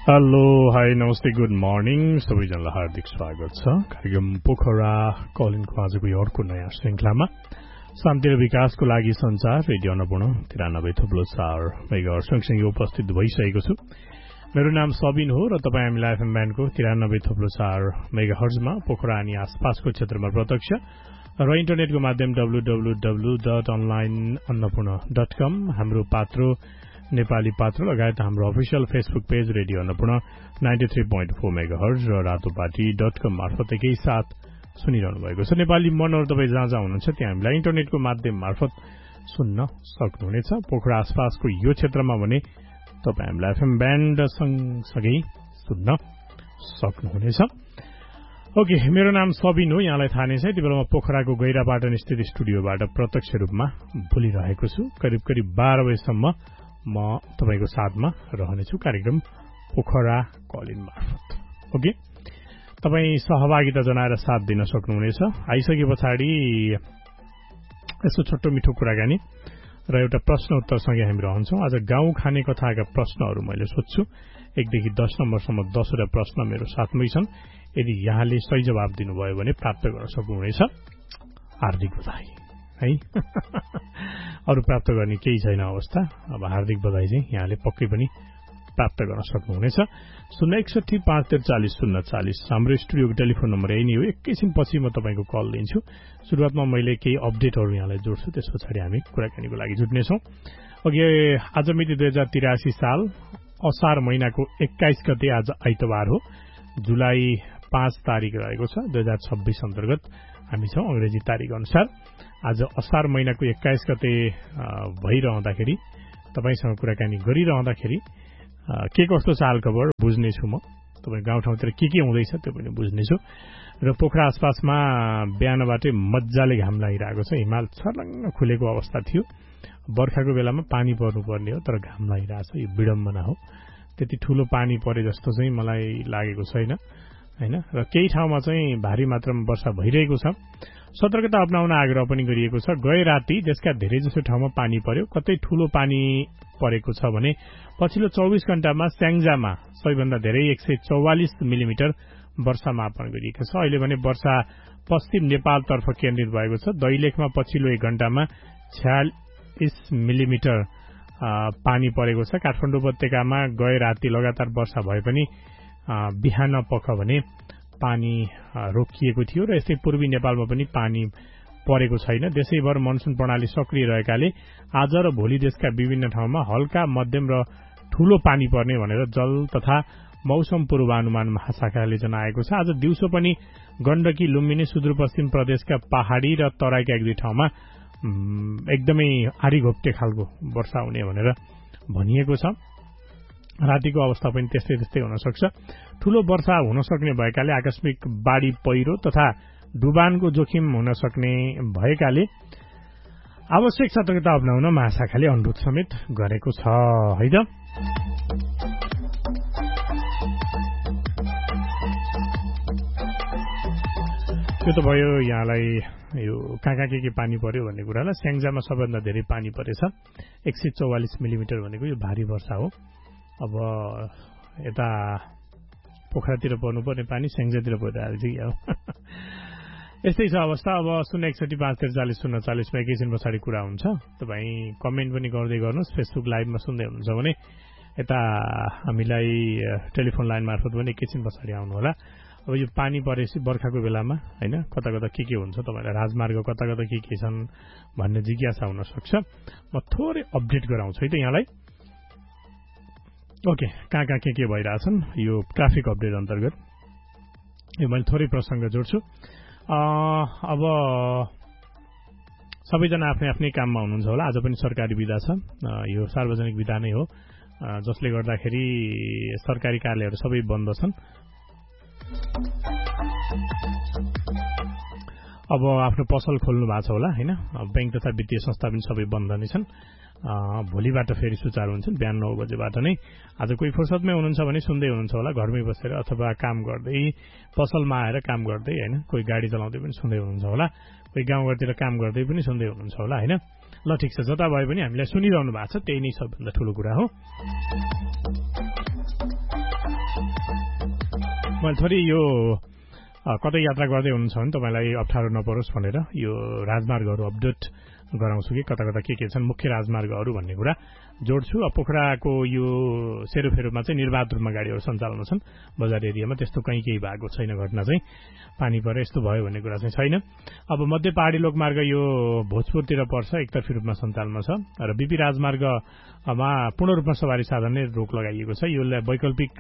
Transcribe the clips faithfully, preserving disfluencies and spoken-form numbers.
Hello hi नमस्ते good morning सबैजनालाई हार्दिक स्वागत छ कार्यक्रम पोखरा कलिनको आजको यो अर्को नयाँ श्रृंखलामा शान्ति र विकासको लागि संचार रेडियो अन्नपूर्ण तिरानब्बे थुप्लो चार मेगाहर्ज सँगसँगै उपस्थित भइसकेको छु। मेरो नाम सबिन हो र तपाईँ हामीलाई एफएम ब्यान्डको तिरानब्बे थुप्लो चार मेगाहर्जमा पोखरा अनि आसपासको क्षेत्रमा प्रत्यक्ष र इन्टरनेटको माध्यम W W W dot online Annapurna dot कम हाम्रो पात्रो नेपाली पात्र लगायत हाम्रो official Facebook page radio Annapurna ninety three point four megahertz र रातोपाटी डट कम मार्फत एकै साथ सुनिरहनु भएको छ। नेपाली मनहरू तपाईँ जहाँ जहाँ हुनुहुन्छ त्यहाँ हामीलाई इन्टरनेटको माध्यम मार्फत सुन्न सक्नुहुनेछ। पोखरा आसपासको यो क्षेत्रमा भने तपाईँ हामीलाई एफएम ब्यान्ड सँगसँगै सुन्न सक्नुहुनेछ। ओके, मेरो नाम सबिन हो, यहाँलाई थाहा नै छ। यति बेला म पोखराको गैरापाटन स्थित स्टुडियोबाट प्रत्यक्ष रूपमा बोलिरहेको छु। करिब करिब बाह्र बजेसम्म म तपाईको साथमा रहनेछु कार्यक्रम पोखरा कलिन मार्फत। ओके, तपाई सहभागिता जनाएर साथ दिन सक्नुहुनेछ। आइसके पछाडि यसो छोटो मिठो कुराकानी र एउटा प्रश्न उत्तरसँगै हामी रहन्छौं। आज गाउँ खाने कथाका प्रश्नहरू मैले सोध्छु। एकदेखि दस नम्बरसम्म दसवटा प्रश्न मेरो साथमै छन्। यदि यहाँले सही जवाब दिनुभयो भने प्राप्त गर्न सक्नुहुनेछ हार्दिक बधाई है। अरू प्राप्त गर्ने केही छैन अवस्था। अब हार्दिक बधाई चाहिँ यहाँले पक्कै पनि प्राप्त गर्न सक्नुहुनेछ। शून्य एकसठी पाँच त्रिचालिस शून्य चालिस हाम्रो स्टुडियोको टेलिफोन नम्बर यही नै हो। एकैछिनपछि म तपाईँको कल लिन्छु। सुरुवातमा मैले केही अपडेटहरू यहाँलाई जोड्छु, त्यस पछाडि हामी कुराकानीको लागि जुट्नेछौँ। अघि आज मिति दुई हजार तिरासी साल असार महिनाको एक्काइस गते आज आइतबार हो। जुलाई पाँच तारिक रहेको छ दुई हजार छब्बीस अन्तर्गत हामी छौँ अंग्रेजी तारिक अनुसार। आज असार महिनाको एक्काइस गते भइरहँदाखेरि तपाईसँग कुराकानी गरिरहँदाखेरि के कस्तो चाल खबर बुझ्नेछु म। तपाईँ गाउँठाउँतिर के के हुँदैछ त्यो पनि बुझ्नेछु। र पोखरा आसपासमा बिहानबाटै मजाले घाम लागिरहेको छ। हिमाल छर्लङ्ग खुलेको अवस्था थियो। बर्खाको बेलामा पानी पर्नुपर्ने हो तर घाम लागिरहेछ। यो विडम्बना हो। त्यति ठूलो पानी परे जस्तो चाहिँ मलाई लागेको छैन हैन। र केही ठाउँमा चाहिँ भारी मात्रामा वर्षा भइरहेको छ। सतर्कता अपनाउन आग्रह पनि गरिएको छ। गए राति देशका धेरैजसो ठाउँमा पानी पर्यो। कतै ठूलो पानी परेको छ भने पछिल्लो चौबीस घण्टामा स्याङ्जामा सबैभन्दा धेरै एक सय चौवालिस मिलिमिटर वर्षा मापन गरिएको छ। अहिले भने वर्षा पश्चिम नेपालतर्फ केन्द्रित भएको छ। दैलेखमा पछिल्लो एक घण्टामा छयालिस मिलिमिटर पानी परेको छ। काठमाडौँ उपत्यकामा गए राति लगातार वर्षा भए पनि बिहान पख भने पानी रोकिएको थियो र यस्तै पूर्वी नेपालमा पनि पानी परेको छैन। देशैभर मनसुन प्रणाली सक्रिय रहेकाले आज र भोलि देशका विभिन्न ठाउँमा हल्का मध्यम र ठूलो पानी पर्ने भनेर जल तथा मौसम पूर्वानुमान महाशाखाले जनाएको छ। आज दिउँसो पनि गण्डकी लुम्बिनी सुदूरपश्चिम प्रदेशका पहाड़ी र तराईका एक दुई ठाउँमा एकदमै आरीघोप्टे खालको वर्षा हुने भनेर भनिएको छ। रातिको अवस्था पनि त्यस्तै त्यस्तै हुन सक्छ। ठूलो वर्षा हुन सक्ने भएकाले आकस्मिक बाढ़ी पहिरो तथा डुबानको जोखिम हुन सक्ने भएकाले आवश्यक सतर्कता अपनाउन महाशाखाले अनुरोध समेत गरेको छ है त। त्यो त भयो यहाँलाई यो कहाँ कहाँ के के पानी पर्यो भन्ने कुरालाई। स्याङ्जामा सबैभन्दा धेरै पानी परेछ एक सय चौवालिस मिलिमिटर भनेको यो भारी वर्षा हो। अब यता पोखरातिर पर्नुपर्ने पानी स्याङ्जातिर परिरहेको छ क्या हो। यस्तै छ अवस्था। अब शून्य एकसठी पाँच त्रिचालिस शून्य चालिसमा एकैछिन पछाडि कुरा हुन्छ। तपाईँ कमेन्ट पनि गर्दै गर्नुहोस्। फेसबुक लाइभमा सुन्दै हुनुहुन्छ भने यता हामीलाई टेलिफोन लाइन मार्फत पनि एकैछिन पछाडि आउनु होला। अब यो पानी परेपछि बर्खाको बेलामा हैन कता कता के के हुन्छ, तपाईँलाई राजमार्ग कता कता के के छन् भन्ने जिज्ञासा हुन सक्छ। म थोरै अपडेट गराउँछु है त यहाँलाई। ओके, कहाँ कहाँ के के भइरहेछन् यो ट्राफिक अपडेट अन्तर्गत यो मैले थोरै प्रसङ्ग जोड्छु। अब सबैजना आफ्नै आफ्नै काममा हुनुहुन्छ होला। आज पनि सरकारी बिदा छ। यो सार्वजनिक बिदा नै हो, जसले गर्दाखेरि सरकारी कार्यालयहरू सबै बन्द छन्। अब आफ्नो पसल खोल्नु भएको छ होला हैन। बैंक तथा वित्तीय संस्था पनि सबै बन्द नै छन्। भोलिबाट फेरि सुचारू हुन्छन् बिहान नौ बजेबाट नै। आज कोही फुर्सदमै हुनुहुन्छ भने सुन्दै हुनुहुन्छ होला, घरमै बसेर अथवा काम गर्दै पसलमा आएर काम गर्दै हैन। कोही गाडी चलाउँदै पनि सुन्दै हुनुहुन्छ होला, कोही गाउँघरतिर काम गर्दै पनि सुन्दै हुनुहुन्छ होला हैन। ल ठिक छ, जता भए पनि हामीलाई सुनिरहनु भएको छ, त्यही नै सबभन्दा ठूलो कुरा हो। मैले थोरै यो कतै यात्रा गर्दै हुनुहुन्छ भने तपाईँलाई अप्ठ्यारो नपरोस् भनेर यो राजमार्गहरू अपडेट गराउँछु कि कता कता के के छन् मुख्य राजमार्गहरू भन्ने कुरा जोड्छु। पोखराको यो सेरोफेरोमा चाहिँ निर्वाध रूपमा गाडीहरू सञ्चालनमा छन्। बजार एरियामा त्यस्तो कहीँ केही भएको छैन घटना चाहिँ, पानी परे यस्तो भयो भन्ने कुरा चाहिँ छैन। अब मध्य पहाडी लोकमार्ग यो भोजपुरतिर पर्छ, एकतर्फी रूपमा सञ्चालनमा छ र बीपी राजमार्गमा पूर्ण रूपमा सवारी साधन नै रोक लगाइएको छ। यसलाई वैकल्पिक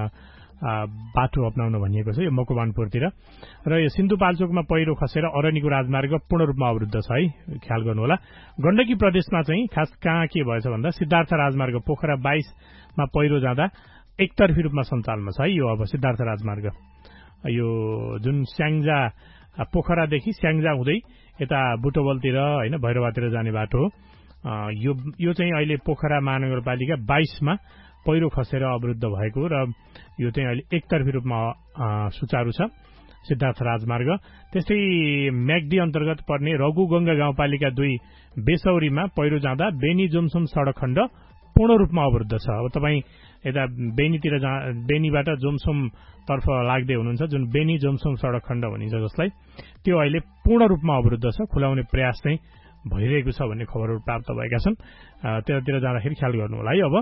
बाटो अप्नाउन भनिएको छ यो मकवानपुरतिर। र यो सिन्धुपाल्चोकमा पहिरो खसेर अरनीको राजमार्ग पूर्ण रूपमा अवरुद्ध छ है, ख्याल गर्नुहोला। गण्डकी प्रदेशमा चाहिँ खास कहाँ के भएछ भन्दा सिद्धार्थ राजमार्ग पोखरा बाइसमा पहिरो जाँदा एकतर्फी रूपमा सञ्चालनमा छ है यो अब सिद्धार्थ राजमार्ग। यो जुन स्याङ्जा पोखरादेखि स्याङ्जा हुँदै यता बुटोबलतिर होइन भैरवातिर जाने बाटो हो यो यो चाहिँ अहिले पोखरा महानगरपालिका बाइसमा पहिरो खसेर अवरुद्ध भएको र यो चाहिँ अहिले एकतर्फी रूपमा सुचारू छ सिद्धार्थ राजमार्ग। त्यस्तै म्याग्दी अन्तर्गत पर्ने रघुगंगा गाउँपालिका दुई बेसौरीमा पहिरो जाँदा बेनी जोमसोम सड़क खण्ड पूर्ण रूपमा अवरुद्ध छ। अब तपाईँ यता बेनीतिर जा बेनीबाट जोमसोम तर्फ लाग्दै हुनुहुन्छ जुन बेनी जोमसोम सड़क खण्ड भनिन्छ जसलाई, त्यो अहिले पूर्ण रूपमा अवरुद्ध छ। खुलाउने प्रयास चाहिँ भइरहेको छ भन्ने खबरहरू प्राप्त भएका छन्। त्यतातिर जाँदाखेरि ख्याल गर्नु होला है। अब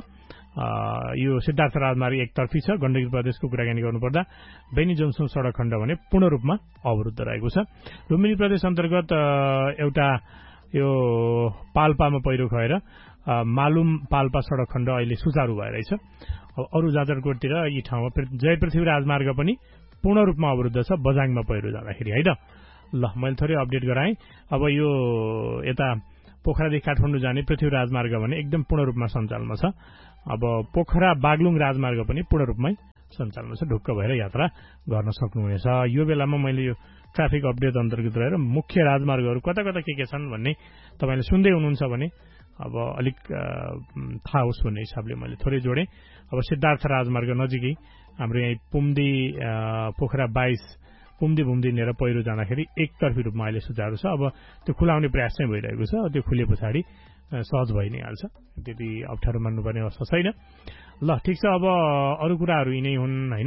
यो सिद्धार्थ राजमार्ग एकतर्फी छ। गण्डकी प्रदेशको कुराकानी गर्नुपर्दा बेनी जोमसोम सड़क खण्ड भने पूर्ण रूपमा अवरुद्ध रहेको छ। लुम्बिनी प्रदेश अन्तर्गत एउटा यो पाल्पामा पहिरो खएर मालुम पाल्पा सड़क खण्ड अहिले सुचारू भइरहेछ। अब अरू जाजरकोटतिर यी ठाउँमा जय पृथ्वी राजमार्ग पनि पूर्ण रूपमा अवरुद्ध छ बजाङमा पहिरो जाँदाखेरि होइन। ल मैले थोरै अपडेट गराएँ। अब यो यता पोखरादेखि काठमाडौँ जाने पृथ्वी राजमार्ग भने एकदम पूर्ण रूपमा सञ्चालनमा छ। अब पोखरा बागलुङ राजमार्ग पनि पूर्ण रूपमै सञ्चालनमा छ। ढुक्क भएर यात्रा गर्न सक्नुहुनेछ। यो बेलामा मैले यो ट्राफिक अपडेट अन्तर्गत रहेर मुख्य राजमार्गहरू कता कता के के छन् भन्ने तपाईँले सुन्दै हुनुहुन्छ भने अब अलिक थाहा होस् भन्ने हिसाबले मैले थोरै जोडेँ। अब सिद्धार्थ राजमार्ग नजिकै हाम्रो यहाँ पुम्दी पोखरा बाइस पुम्दी भुम्दी लिएर पहिरो जाँदाखेरि एकतर्फी रूपमा अहिले सुचारू छ। अब त्यो खुलाउने प्रयास चाहिँ भइरहेको छ। त्यो खुले पछाडि सहज भइ नै हाल्छ, त्यति अप्ठ्यारो मान्नुपर्ने अवस्था छैन। ल ठिक छ। अब अरू कुराहरू यिनै हुन् होइन।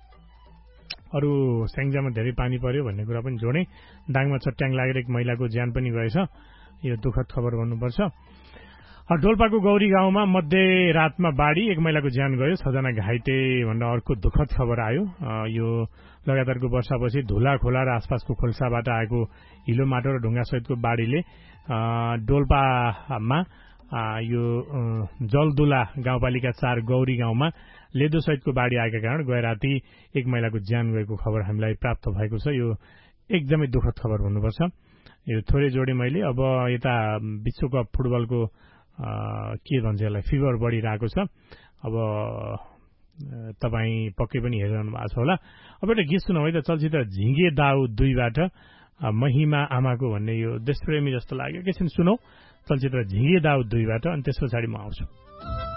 अरू स्याङ्जामा धेरै पानी पर्यो भन्ने कुरा पनि जोडेँ। दाङमा चट्याङ लागेर एक महिलाको ज्यान पनि गएछ, यो दुःखद खबर भन्नुपर्छ। डोल्पाको गौरी गाउँमा मध्यरातमा बाढी, एक महिलाको ज्यान गयो, छजना घाइते भन्दा अर्को दुःखद खबर आयो। यो लगातारको वर्षापछि धुला खोला र आसपासको खोल्साबाट आएको हिलो माटो र ढुङ्गा सहितको बाढीले डोल्पामा यो जलदुला गाउँपालिका चार गौरी गाउँमा लेदो सहितको बाढी आएका कारण गए राति एक महिलाको ज्यान गएको खबर हामीलाई प्राप्त भएको छ। यो एकदमै दुःखद खबर भन्नुपर्छ। यो थोरै जोडेँ मैले। अब यता विश्वकप फुटबलको के भन्छ यसलाई फिभर बढिरहेको छ। अब तपाईँ पक्कै पनि हेरिरहनु भएको छ होला। अब एउटा गीत सुनौ है त, चलचित्र झिङ्गे दाउ दुईबाट महिमा आमाको भन्ने यो देशप्रेमी जस्तो लाग्यो। एकैछिन सुनौ चलचित्र झिङ्गे दाउ दुईबाट, अनि त्यस पछाडि म आउँछु।